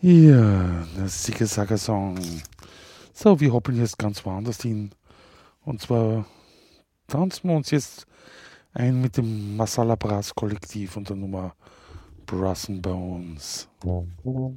Ja, der Siegesacker-Song. So, wir hoppeln jetzt ganz woanders hin. Und zwar tanzen wir uns jetzt ein mit dem Masala Brass Kollektiv und der Nummer Brass and Bones.